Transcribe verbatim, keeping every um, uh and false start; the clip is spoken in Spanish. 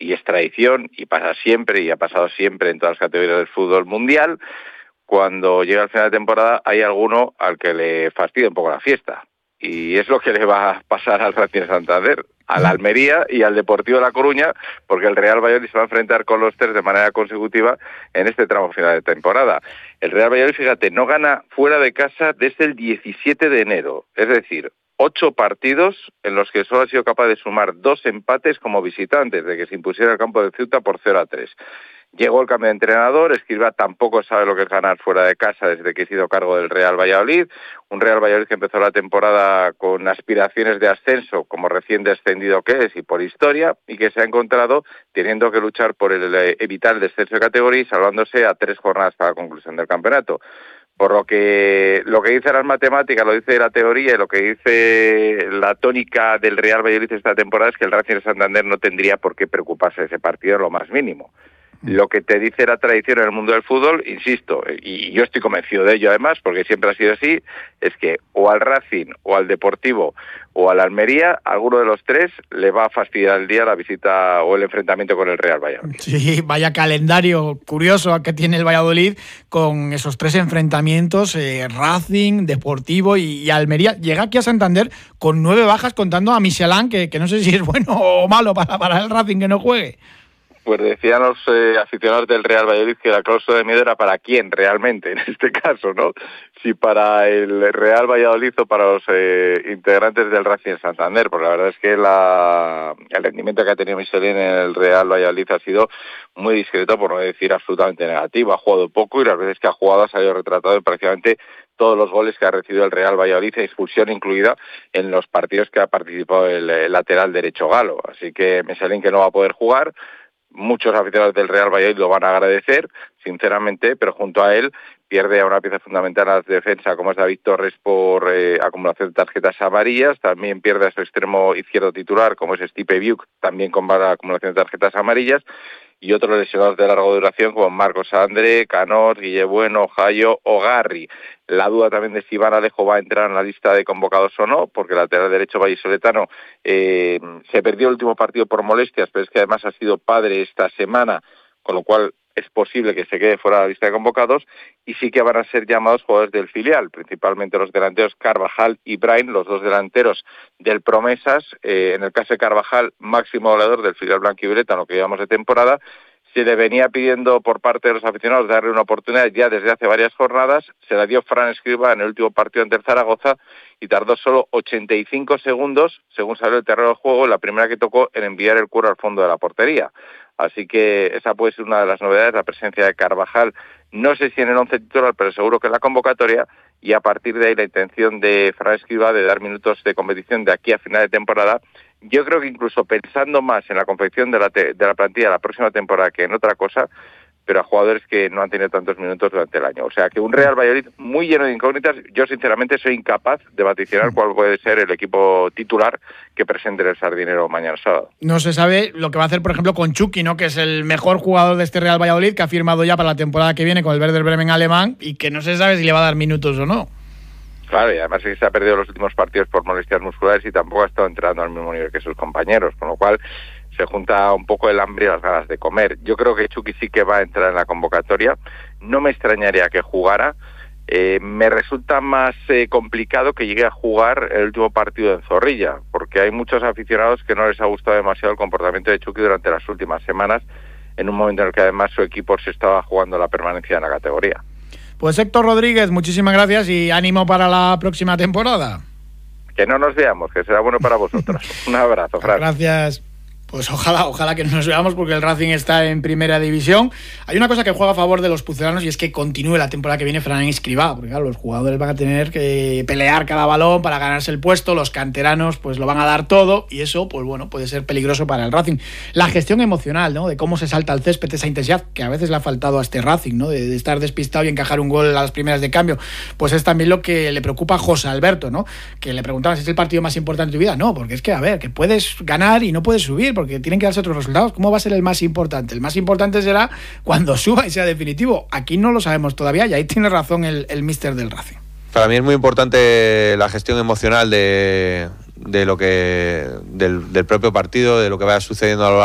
y es tradición, y pasa siempre, y ha pasado siempre en todas las categorías del fútbol mundial, cuando llega el final de temporada hay alguno al que le fastidia un poco la fiesta. Y es lo que le va a pasar al Racing de Santander, al Almería y al Deportivo de La Coruña, porque el Real Valladolid se va a enfrentar con los tres de manera consecutiva en este tramo final de temporada. El Real Valladolid, fíjate, no gana fuera de casa desde el diecisiete de enero, es decir, ocho partidos en los que solo ha sido capaz de sumar dos empates como visitante, desde que se impusiera el campo de Ceuta por cero a tres. Llegó el cambio de entrenador, Escribá tampoco sabe lo que es ganar fuera de casa desde que ha sido cargo del Real Valladolid, un Real Valladolid que empezó la temporada con aspiraciones de ascenso, como recién descendido que es y por historia, y que se ha encontrado teniendo que luchar por el, evitar el descenso de categoría y salvándose a tres jornadas para la conclusión del campeonato. Por lo que lo que dice las matemáticas, lo dice la teoría y lo que dice la tónica del Real Valladolid esta temporada es que el Racing de Santander no tendría por qué preocuparse de ese partido en lo más mínimo. Lo que te dice la tradición en el mundo del fútbol, insisto, y yo estoy convencido de ello además, porque siempre ha sido así, es que o al Racing, o al Deportivo, o al Almería, alguno de los tres le va a fastidiar el día la visita o el enfrentamiento con el Real Valladolid. Sí, vaya calendario curioso que tiene el Valladolid con esos tres enfrentamientos, eh, Racing, Deportivo y, y Almería. Llega aquí a Santander con nueve bajas contando a Michelán, que, que no sé si es bueno o malo para, para el Racing que no juegue. Pues decían los eh, aficionados del Real Valladolid que la cláusula de miedo era para quién realmente, en este caso, ¿no? Si para el Real Valladolid o para los eh, integrantes del Racing de Santander, porque la verdad es que la, el rendimiento que ha tenido Michelin en el Real Valladolid ha sido muy discreto, por no decir absolutamente negativo. Ha jugado poco y las veces que ha jugado ha salido retratado en prácticamente todos los goles que ha recibido el Real Valladolid, expulsión incluida en los partidos que ha participado el, el lateral derecho galo. Así que Michelin que no va a poder jugar. Muchos aficionados del Real Valladolid lo van a agradecer, sinceramente, pero junto a él pierde a una pieza fundamental en la defensa como es David Torres por eh, acumulación de tarjetas amarillas, también pierde a su extremo izquierdo titular como es Stipe Biuk, también con acumulación de tarjetas amarillas, y otros lesionados de larga duración como Marcos André, Canós, Guille Bueno, Jayo o Garri. La duda también de si Iván Alejo va a entrar en la lista de convocados o no, porque el lateral derecho vallisoletano eh, se perdió el último partido por molestias, pero es que además ha sido padre esta semana, con lo cual es posible que se quede fuera de la lista de convocados, y sí que van a ser llamados jugadores del filial, principalmente los delanteros Carvajal y Brain, los dos delanteros del Promesas, eh, en el caso de Carvajal, máximo goleador del filial blanquivioleta en lo que llevamos de temporada. Se le venía pidiendo por parte de los aficionados darle una oportunidad ya desde hace varias jornadas, se la dio Fran Escribá en el último partido ante el Zaragoza y tardó solo ochenta y cinco segundos, según salió el terreno del juego, la primera que tocó en enviar el cuero al fondo de la portería. Así que esa puede ser una de las novedades, la presencia de Carvajal, no sé si en el once titular, pero seguro que en la convocatoria, y a partir de ahí la intención de Fran Escribá de dar minutos de competición de aquí a final de temporada. Yo creo que incluso pensando más en la confección de la, te- de la plantilla la próxima temporada que en otra cosa, pero a jugadores que no han tenido tantos minutos durante el año. O sea, que un Real Valladolid muy lleno de incógnitas. Yo, sinceramente, soy incapaz de vaticinar cuál puede ser el equipo titular que presente el Sardinero mañana sábado. No se sabe lo que va a hacer, por ejemplo, con Chucky, ¿no? Que es el mejor jugador de este Real Valladolid, que ha firmado ya para la temporada que viene con el Werder Bremen alemán y que no se sabe si le va a dar minutos o no. Claro, y además se ha perdido los últimos partidos por molestias musculares y tampoco ha estado entrenando al mismo nivel que sus compañeros, con lo cual se junta un poco el hambre y las ganas de comer. Yo creo que Chucky sí que va a entrar en la convocatoria, no me extrañaría que jugara, eh, me resulta más eh, complicado que llegue a jugar el último partido en Zorrilla, porque hay muchos aficionados que no les ha gustado demasiado el comportamiento de Chucky durante las últimas semanas, en un momento en el que además su equipo se estaba jugando la permanencia en la categoría. Pues Héctor Rodríguez, muchísimas gracias y ánimo para la próxima temporada. Que no nos veamos, que será bueno para vosotros. Un abrazo, Fran. Gracias. Pues ojalá, ojalá que nos veamos porque el Racing está en primera división. Hay una cosa que juega a favor de los pucelanos y es que continúe la temporada que viene Fran Escribá, porque claro, los jugadores van a tener que pelear cada balón para ganarse el puesto, los canteranos pues lo van a dar todo y eso pues bueno, puede ser peligroso para el Racing. La gestión emocional, ¿no? De cómo se salta al césped, esa intensidad que a veces le ha faltado a este Racing, ¿no? De, de estar despistado y encajar un gol a las primeras de cambio, pues es también lo que le preocupa a José Alberto, ¿no? Que le preguntaban si es el partido más importante de tu vida. No, porque es que a ver, que puedes ganar y no puedes subir porque tienen que darse otros resultados. ¿Cómo va a ser el más importante? El más importante será cuando suba y sea definitivo. Aquí no lo sabemos todavía y ahí tiene razón el, el míster del Racing. Para mí es muy importante la gestión emocional de, de lo que del, del propio partido, de lo que vaya sucediendo a lo largo